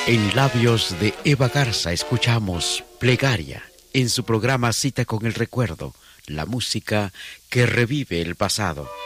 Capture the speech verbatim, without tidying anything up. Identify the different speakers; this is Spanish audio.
Speaker 1: En labios de Eva Garza escuchamos Plegaria en su programa Cita con el Recuerdo, la música que revive el pasado.